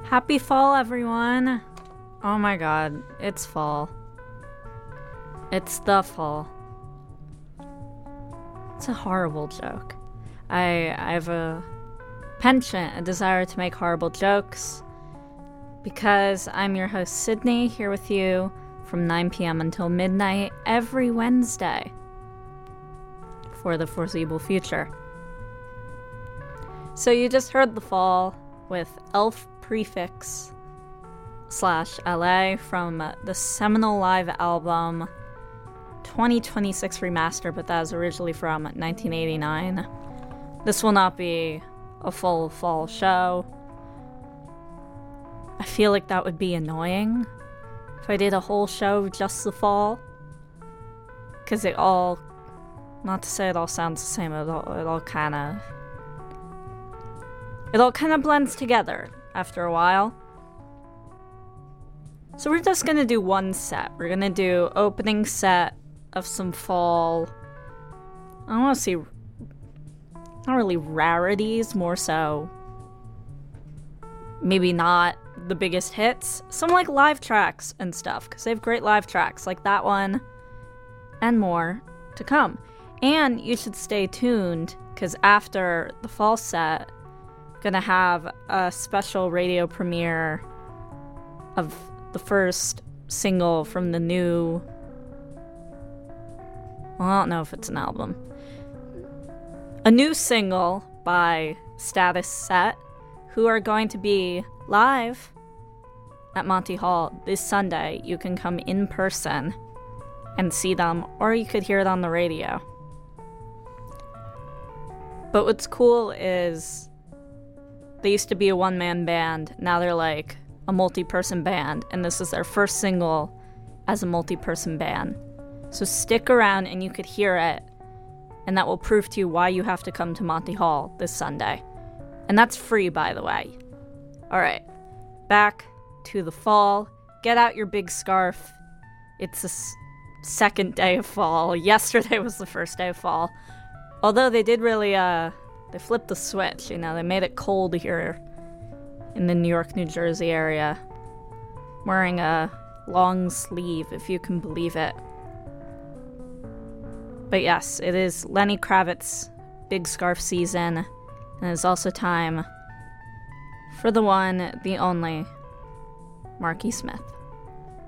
Happy fall, everyone! Oh my god, it's fall. It's the fall. It's a horrible joke. I have a penchant, a desire to make horrible jokes, because I'm your host, Sydney, here with you from 9 p.m. until midnight every Wednesday for the foreseeable future. So you just heard The Fall with Elf Prefix /LA from the seminal live album 2026 Remaster, but that was originally from 1989. This will not be a full fall show. I feel like that would be annoying if I did a whole show just The Fall, because it all, not to say it all sounds the same, it all kind of blends together after a while. So we're just gonna do one set. We're gonna do opening set of some fall, I don't want to see, not really rarities, more so maybe not the biggest hits, some like live tracks and stuff, because they have great live tracks like that one and more to come. And you should stay tuned, because after the fall set, gonna have a special radio premiere of the first single from the new, well, I don't know if it's an album, a new single by Status Set, who are going to be live at Monty Hall this Sunday. You can come in person and see them, or you could hear it on the radio. But what's cool is they used to be a one-man band. Now they're like a multi-person band, and this is their first single as a multi-person band. So stick around and you could hear it, and that will prove to you why you have to come to Monty Hall this Sunday. And that's free, by the way. Alright, back to the fall. Get out your big scarf. It's the second day of fall. Yesterday was the first day of fall. Although they did really, they flipped the switch, you know, they made it cold here in the New York, New Jersey area. Wearing a long sleeve, if you can believe it. But yes, it is Lenny Kravitz big scarf season, and it's also time for the one, the only, Marky Smith.